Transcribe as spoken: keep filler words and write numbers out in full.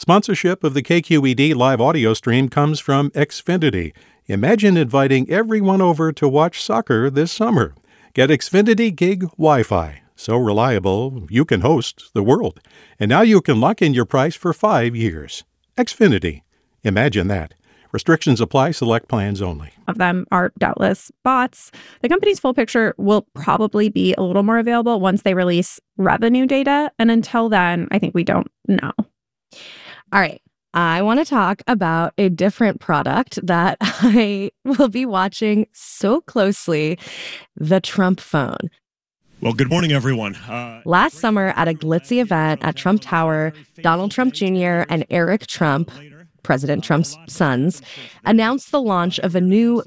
Sponsorship of the K Q E D live audio stream comes from Xfinity. Imagine inviting everyone over to watch soccer this summer. Get Xfinity Gig Wi-Fi. So reliable, you can host the world. And now you can lock in your price for five years. Xfinity. Imagine that. Restrictions apply. Select plans only. Of them are doubtless bots. The company's full picture will probably be a little more available once they release revenue data. And until then, I think we don't know. All right. I want to talk about a different product that I will be watching so closely, the Trump phone. Well, good morning, everyone. Uh, Last summer at a glitzy event at Trump Tower, Donald Trump Junior and Eric Trump, President Trump's sons, announced the launch of a new